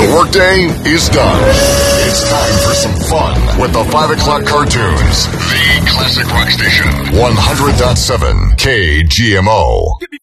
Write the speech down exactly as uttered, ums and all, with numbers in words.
The workday is done. It's time for some fun with the five o'clock cartoons. The Classic Rock Station. one hundred point seven K G M O.